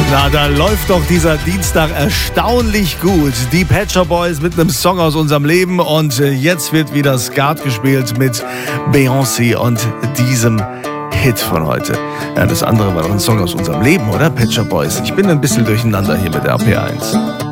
Na, da läuft doch dieser Dienstag erstaunlich gut. Die Pet Shop Boys mit einem Song aus unserem Leben und jetzt wird wieder Skat gespielt mit Beyoncé und diesem Hit von heute. Ja, das andere war doch ein Song aus unserem Leben, oder? Pet Shop Boys. Ich bin ein bisschen durcheinander hier mit der AP1.